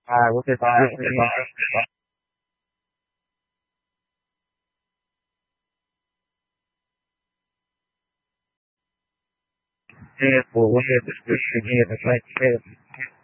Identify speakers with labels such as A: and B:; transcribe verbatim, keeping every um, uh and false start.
A: Ah, você tá, você tá. É, pô, você é dos seguintes, vai ser.